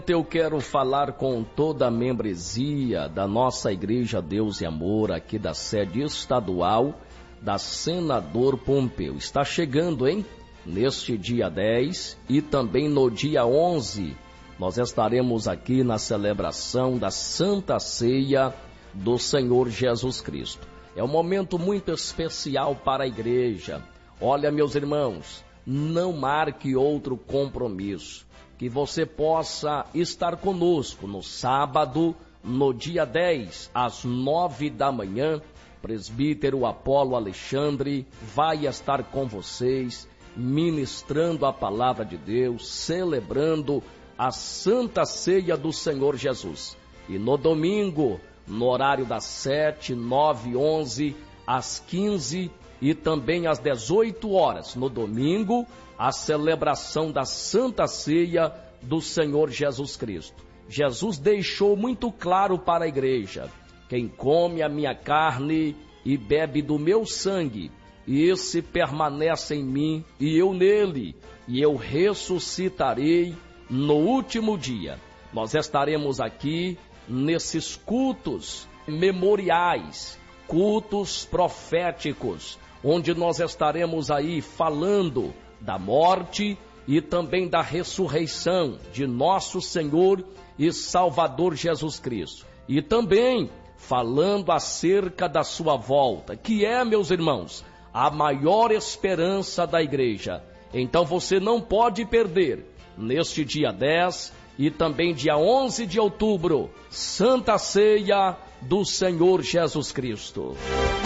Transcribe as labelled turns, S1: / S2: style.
S1: Eu quero falar com toda a membresia da nossa Igreja Deus e Amor, aqui da sede estadual da Senador Pompeu. Está chegando, hein? Neste dia 10 e também no dia 11, nós estaremos aqui na celebração da Santa Ceia do Senhor Jesus Cristo. É um momento muito especial para a igreja. Olha, meus irmãos, não marque outro compromisso. Que você possa estar conosco no sábado, no dia 10, às 9 da manhã. Presbítero Apolo Alexandre vai estar com vocês, ministrando a palavra de Deus, celebrando a Santa Ceia do Senhor Jesus. E no domingo, no horário das 7, 9, 11, às 15 e também às 18 horas, no domingo, a celebração da Santa Ceia do Senhor Jesus Cristo. Jesus deixou muito claro para a igreja: quem come a minha carne e bebe do meu sangue, esse permanece em mim e eu nele, e eu ressuscitarei no último dia. Nós estaremos aqui nesses cultos memoriais, cultos proféticos, onde nós estaremos aí falando da morte e também da ressurreição de nosso Senhor e Salvador Jesus Cristo. E também falando acerca da sua volta, que é, meus irmãos, a maior esperança da igreja. Então você não pode perder, neste dia 10 e também dia 11 de outubro, Santa Ceia do Senhor Jesus Cristo.